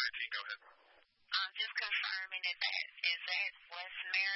Go ahead. I'm just confirming that is that West